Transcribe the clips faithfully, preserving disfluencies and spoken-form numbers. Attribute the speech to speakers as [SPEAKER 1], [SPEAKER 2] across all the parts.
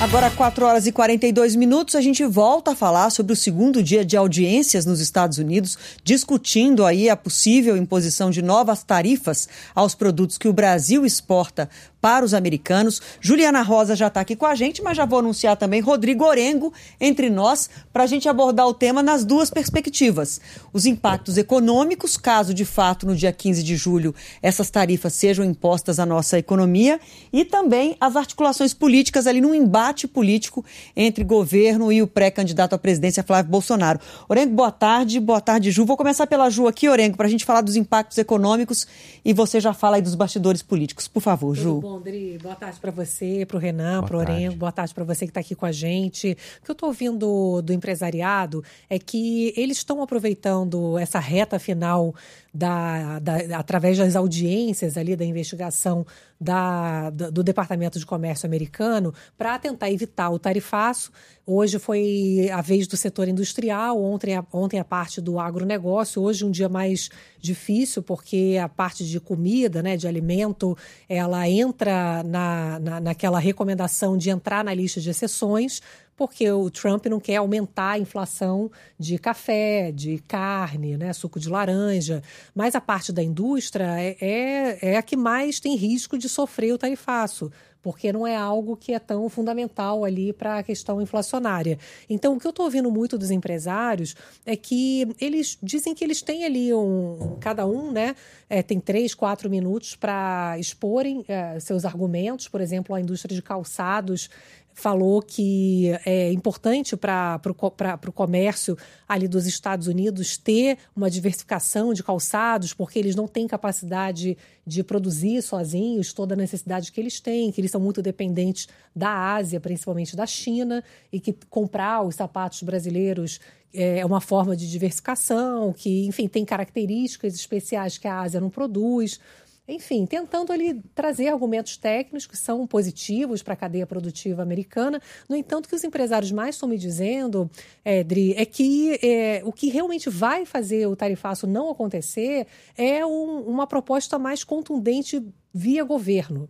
[SPEAKER 1] Agora, quatro horas e quarenta e dois minutos, a gente volta a falar sobre o segundo dia de audiências nos Estados Unidos, discutindo aí a possível imposição de novas tarifas aos produtos que o Brasil exporta para os americanos. Juliana Rosa já está aqui com a gente, mas já vou anunciar também Rodrigo Orengo entre nós para a gente abordar o tema nas duas perspectivas. Os impactos econômicos, caso de fato no dia quinze de julho essas tarifas sejam impostas à nossa economia, e também as articulações políticas ali num embate político entre governo e o pré-candidato à presidência Flávio Bolsonaro. Orengo, boa tarde. Boa tarde, Ju. Vou começar pela Ju aqui, Orengo, para a gente falar dos impactos econômicos e você já fala aí dos bastidores políticos. Por favor, Ju.
[SPEAKER 2] Tudo bom, Dri? Boa tarde para você, para o Renan, para o Orengo. Boa tarde para você que está aqui com a gente. O que eu estou ouvindo do empresariado é que eles estão aproveitando essa reta final Da, da, através das audiências ali da investigação da, do, do Departamento de Comércio americano para tentar evitar o tarifaço. Hoje foi a vez do setor industrial, ontem a, ontem a parte do agronegócio, hoje um dia mais difícil porque a parte de comida, né, de alimento, ela entra na, na, naquela recomendação de entrar na lista de exceções, porque o Trump não quer aumentar a inflação de café, de carne, né, suco de laranja. Mas a parte da indústria é, é, é a que mais tem risco de sofrer o tarifaço, porque não é algo que é tão fundamental ali para a questão inflacionária. Então, o que eu estou ouvindo muito dos empresários é que eles dizem que eles têm ali, um, cada um, né, é, tem três, quatro minutos para exporem é, seus argumentos. Por exemplo, a indústria de calçados falou que é importante para o comércio ali dos Estados Unidos ter uma diversificação de calçados, porque eles não têm capacidade de produzir sozinhos toda a necessidade que eles têm, que eles são muito dependentes da Ásia, principalmente da China, e que comprar os sapatos brasileiros é uma forma de diversificação, que, enfim, tem características especiais que a Ásia não produz. Enfim, tentando ali trazer argumentos técnicos que são positivos para a cadeia produtiva americana. No entanto, o que os empresários mais estão me dizendo, é, Dri, é que é, o que realmente vai fazer o tarifaço não acontecer é um, uma proposta mais contundente via governo.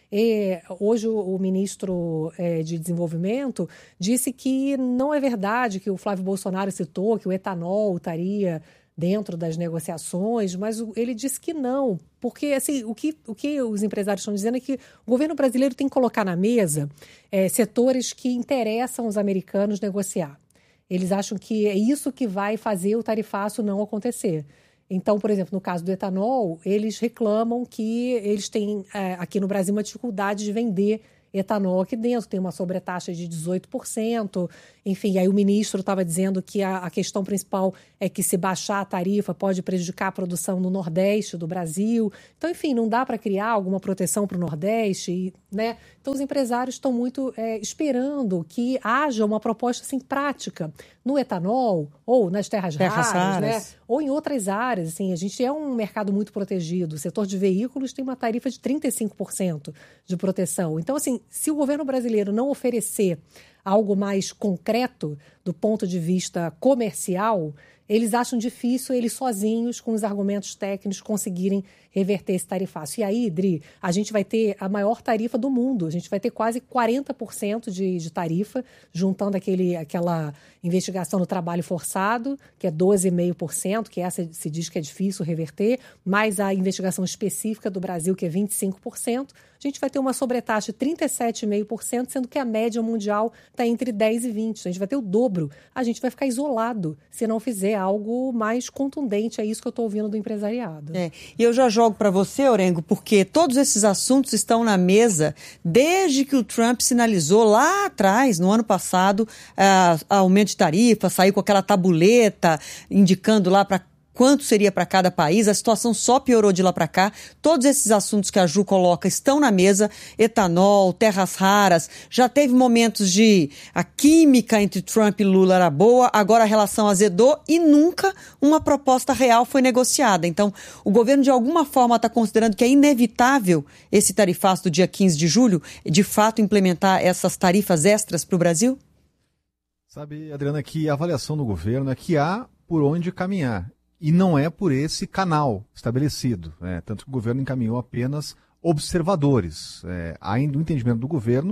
[SPEAKER 2] E hoje o, o ministro é, de Desenvolvimento disse que não é verdade que o Flávio Bolsonaro citou que o etanol estaria dentro das negociações, mas ele disse que não, porque assim, o, que, o que os empresários estão dizendo é que o governo brasileiro tem que colocar na mesa é, setores que interessam os americanos negociar. Eles acham que é isso que vai fazer o tarifaço não acontecer. Então, por exemplo, no caso do etanol, eles reclamam que eles têm é, aqui no Brasil uma dificuldade de vender etanol aqui dentro, tem uma sobretaxa de dezoito por cento. Enfim, aí o ministro estava dizendo que a, a questão principal é que se baixar a tarifa pode prejudicar a produção no Nordeste do Brasil. Então, enfim, não dá para criar alguma proteção para o Nordeste, e, né? Então, os empresários estão muito é, esperando que haja uma proposta assim, prática no etanol ou nas terras, terras raras, raras. Né? Ou em outras áreas. Assim, a gente é um mercado muito protegido. O setor de veículos tem uma tarifa de trinta e cinco por cento de proteção. Então, assim, se o governo brasileiro não oferecer algo mais concreto do ponto de vista comercial, eles acham difícil eles sozinhos, com os argumentos técnicos, conseguirem reverter esse tarifaço. E aí, Dri, a gente vai ter a maior tarifa do mundo. A gente vai ter quase quarenta por cento de, de tarifa, juntando aquele, aquela investigação do trabalho forçado, que é doze vírgula cinco por cento, que essa se diz que é difícil reverter, mais a investigação específica do Brasil, que é vinte e cinco por cento. A gente vai ter uma sobretaxa de trinta e sete vírgula cinco por cento, sendo que a média mundial está entre dez por cento e vinte por cento. A gente vai ter o dobro. A gente vai ficar isolado se não fizer algo mais contundente. É isso que eu estou ouvindo do empresariado. É.
[SPEAKER 1] E eu já jogo para você, Orengo, porque todos esses assuntos estão na mesa desde que o Trump sinalizou lá atrás, no ano passado, uh, aumento de tarifa, saiu com aquela tabuleta indicando lá para quanto seria para cada país. A situação só piorou de lá para cá. Todos esses assuntos que a Ju coloca estão na mesa. Etanol, terras raras. Já teve momentos de a química entre Trump e Lula era boa, agora a relação azedou e nunca uma proposta real foi negociada. Então, o governo de alguma forma está considerando que é inevitável esse tarifaço do dia quinze de julho, de fato implementar essas tarifas extras para o Brasil?
[SPEAKER 3] Sabe, Adriana, que a avaliação do governo é que há por onde caminhar. E não é por esse canal estabelecido. Né? Tanto que o governo encaminhou apenas observadores. É, ainda o entendimento do governo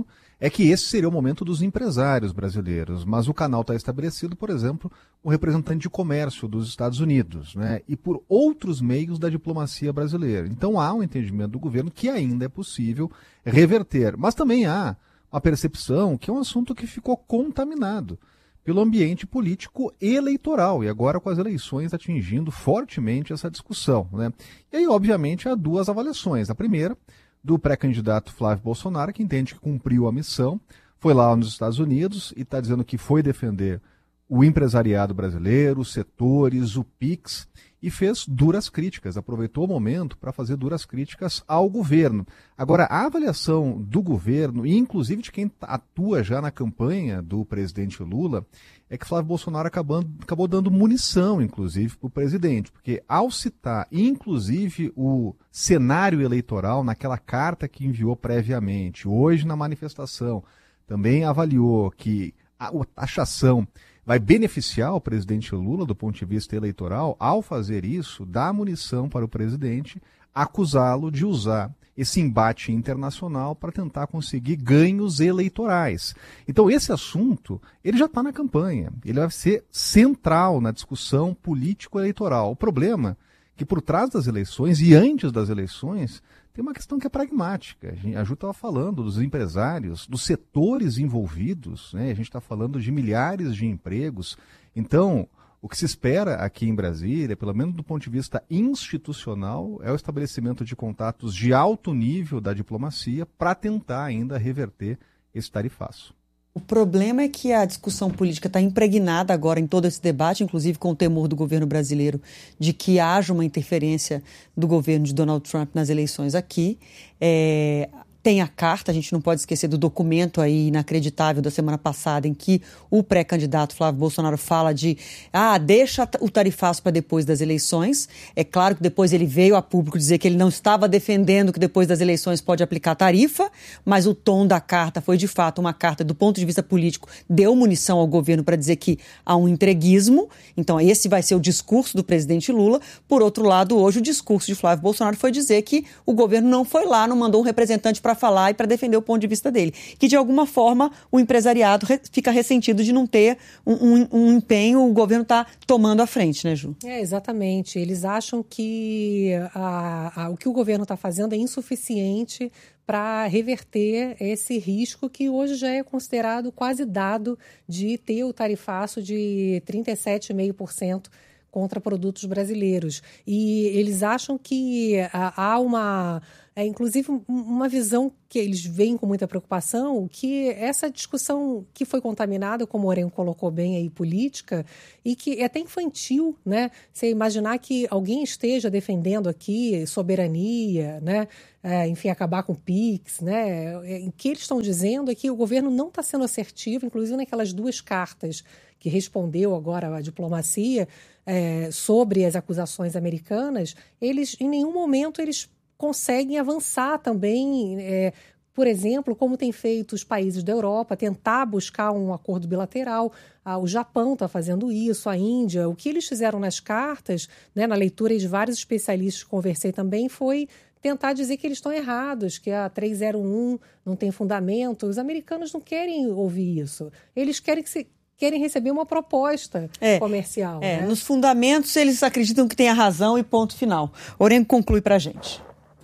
[SPEAKER 3] é que esse seria o momento dos empresários brasileiros, mas o canal está estabelecido, por exemplo, o representante de comércio dos Estados Unidos, né, e por outros meios da diplomacia brasileira. Então há um entendimento do governo que ainda é possível reverter, mas também há a percepção que é um assunto que ficou contaminado pelo ambiente político eleitoral, e agora com as eleições atingindo fortemente essa discussão, né? E aí, obviamente, há duas avaliações. A primeira, do pré-candidato Flávio Bolsonaro, que entende que cumpriu a missão, foi lá nos Estados Unidos e está dizendo que foi defender o empresariado brasileiro, os setores, o Pix, e fez duras críticas, aproveitou o momento para fazer duras críticas ao governo. Agora, a avaliação do governo, e inclusive de quem atua já na campanha do presidente Lula, é que Flávio Bolsonaro acabando, acabou dando munição, inclusive, para o presidente, porque ao citar, inclusive, o cenário eleitoral naquela carta que enviou previamente, hoje na manifestação, também avaliou que a taxação vai beneficiar o presidente Lula do ponto de vista eleitoral, ao fazer isso, dá munição para o presidente acusá-lo de usar esse embate internacional para tentar conseguir ganhos eleitorais. Então esse assunto, ele já está na campanha, ele vai ser central na discussão político-eleitoral. O problema é que por trás das eleições e antes das eleições, tem uma questão que é pragmática. A Ju estava falando dos empresários, dos setores envolvidos, né? A gente está falando de milhares de empregos. Então, o que se espera aqui em Brasília, pelo menos do ponto de vista institucional, é o estabelecimento de contatos de alto nível da diplomacia para tentar ainda reverter esse tarifaço.
[SPEAKER 1] O problema é que a discussão política está impregnada agora em todo esse debate, inclusive com o temor do governo brasileiro de que haja uma interferência do governo de Donald Trump nas eleições aqui. É... Tem a carta, a gente não pode esquecer do documento aí inacreditável da semana passada em que o pré-candidato Flávio Bolsonaro fala de ah, deixa o tarifaço para depois das eleições. É claro que depois ele veio a público dizer que ele não estava defendendo que depois das eleições pode aplicar tarifa, mas o tom da carta foi de fato uma carta do ponto de vista político, deu munição ao governo para dizer que há um entreguismo. Então esse vai ser o discurso do presidente Lula. Por outro lado, hoje o discurso de Flávio Bolsonaro foi dizer que o governo não foi lá, não mandou um representante para falar e para defender o ponto de vista dele. Que, de alguma forma, o empresariado re- fica ressentido de não ter um, um, um empenho, o governo está tomando a frente, né, Ju?
[SPEAKER 2] É, exatamente. Eles acham que a, a, o que o governo está fazendo é insuficiente para reverter esse risco que hoje já é considerado quase dado de ter o tarifaço de trinta e sete vírgula cinco por cento contra produtos brasileiros. E eles acham que há uma... É, inclusive, uma visão que eles veem com muita preocupação, que essa discussão que foi contaminada, como o Orengo colocou bem aí, política, e que é até infantil, né? Você imaginar que alguém esteja defendendo aqui soberania, né? É, enfim, acabar com o Pix, né? O que eles estão dizendo é que o governo não está sendo assertivo, inclusive naquelas duas cartas que respondeu agora à diplomacia é, sobre as acusações americanas, eles, em nenhum momento, eles conseguem avançar também, é, por exemplo, como tem feito os países da Europa, tentar buscar um acordo bilateral. Ah, o Japão está fazendo isso, a Índia. O que eles fizeram nas cartas, né, na leitura de vários especialistas que conversei também, foi tentar dizer que eles estão errados, que a trezentos e um não tem fundamento. Os americanos não querem ouvir isso. Eles querem que se... querem receber uma proposta é, comercial.
[SPEAKER 1] É,
[SPEAKER 2] né?
[SPEAKER 1] Nos fundamentos, eles acreditam que tem a razão e ponto final. Orengo conclui para a gente.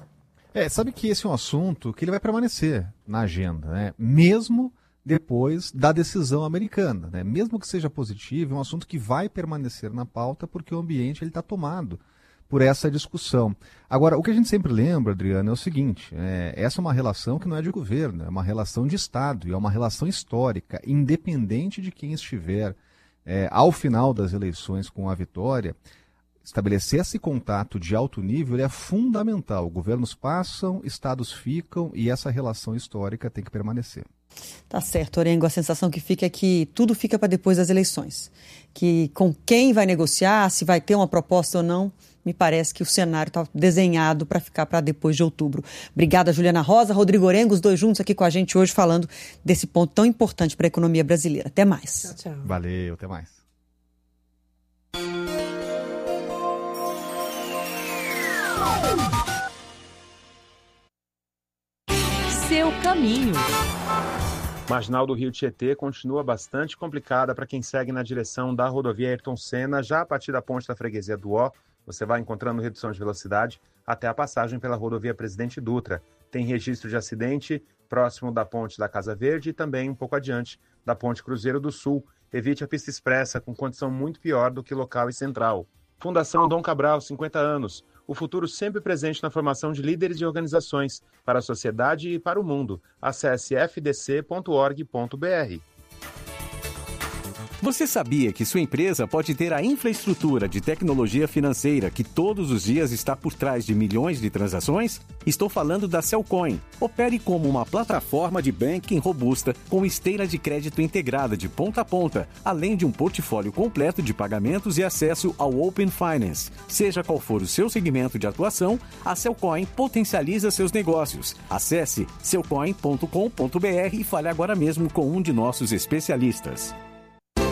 [SPEAKER 3] É, sabe que esse é um assunto que ele vai permanecer na agenda, né? Mesmo depois da decisão americana, né? Mesmo que seja positivo, é um assunto que vai permanecer na pauta porque o ambiente está tomado por essa discussão. Agora, o que a gente sempre lembra, Adriana, é o seguinte, é, essa é uma relação que não é de governo, é uma relação de Estado, e é uma relação histórica, independente de quem estiver é, ao final das eleições com a vitória. Estabelecer esse contato de alto nível é fundamental. Governos passam, estados ficam e essa relação histórica tem que permanecer.
[SPEAKER 1] Tá certo, Orengo. A sensação que fica é que tudo fica para depois das eleições. Que com quem vai negociar, se vai ter uma proposta ou não, me parece que o cenário está desenhado para ficar para depois de outubro. Obrigada, Juliana Rosa, Rodrigo Orengo, os dois juntos aqui com a gente hoje falando desse ponto tão importante para a economia brasileira. Até mais.
[SPEAKER 2] Tchau, tchau.
[SPEAKER 3] Valeu, até mais.
[SPEAKER 4] Seu caminho. Marginal do Rio Tietê continua bastante complicada para quem segue na direção da rodovia Ayrton Senna, já a partir da ponte da Freguesia do Ó. Você vai encontrando redução de velocidade até a passagem pela rodovia Presidente Dutra. Tem registro de acidente próximo da ponte da Casa Verde e também um pouco adiante da ponte Cruzeiro do Sul. Evite a pista expressa com condição muito pior do que local e central. Fundação Dom Cabral, cinquenta anos. O futuro sempre presente na formação de líderes de organizações para a sociedade e para o mundo. Acesse f d c ponto org ponto b r.
[SPEAKER 5] Você sabia que sua empresa pode ter a infraestrutura de tecnologia financeira que todos os dias está por trás de milhões de transações? Estou falando da Cellcoin. Opere como uma plataforma de banking robusta com esteira de crédito integrada de ponta a ponta, além de um portfólio completo de pagamentos e acesso ao Open Finance. Seja qual for o seu segmento de atuação, a Cellcoin potencializa seus negócios. Acesse cellcoin ponto com ponto b r e fale agora mesmo com um de nossos especialistas.